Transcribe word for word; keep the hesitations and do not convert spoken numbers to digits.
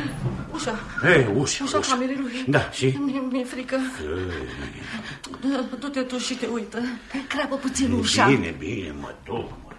Ușa. Ei, ușa, Ușa ușa. camerei lui. Da, și? Mi-e frică. Du-te tu și te uită. Crapă puțin ușa. Bine, bine, mă duc, mă